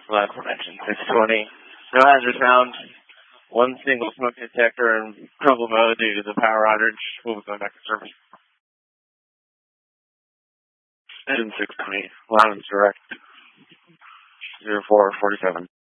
last mentioned, 620. No hazard found. One single smoke detector in trouble mode due to the power outage. We'll be going back to service. Engine 620, Lions direct, 0447.